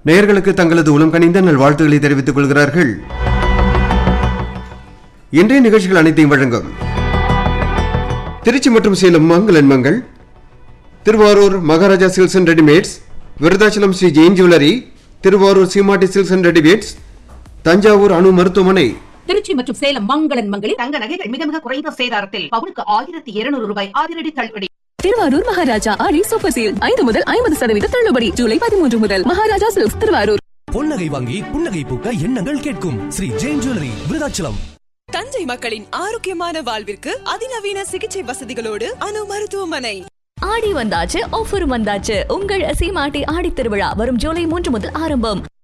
நேயர்களுக்கு தங்களது உளம் கனிந்த நல்வாழ்த்துக்களை தெரிவித்துக் கொள்கிறார்கள். இன்றைய நிகழ்ச்சிகள் அனைத்தையும் வழங்கும் திருச்சி மற்றும் சேலம் மங்களன் Mangal, Thiruvarur Maharaja silks and readymades, Virudhachalam Sri Jain jewellery, Thiruvarur Seematti silks and readymades, Thanjavur அணு மருத்துவமனை. திருச்சி மற்றும் சேலம் மங்களன் மங்களில் தங்க நகைகள் மிக மிக குறைந்த சேதாரத்தில் பவுனுக்கு 1200 ரூபாய் அதிரடி தள்ளுபடி. திருவாரூர் மகாராஜா ஆடி சூப்பர் சேல் 5 முதல் 50% தள்ளுபடி. ஜூலை 13 முதல் மகாராஜா சில்க்ஸ் திருவாரூர். பொன்னகை வாங்கி புன்னகை பூக்க எண்ணங்கள் கேட்கும் ஸ்ரீ ஜெயின் ஜுவல்லரி, விருதாச்சலம். தஞ்சை மக்களின் ஆரோக்கியமான வாழ்விற்கு அதிநவீன சிகிச்சை வசதிகளோடு அணு மருத்துவமனை. ஆடி வந்தாச்சு, ஆஃபரும் வந்தாச்சு. உங்கள் சீமாட்டி ஆடி திருவிழா வரும் ஜூலை 3 முதல் ஆரம்பம்.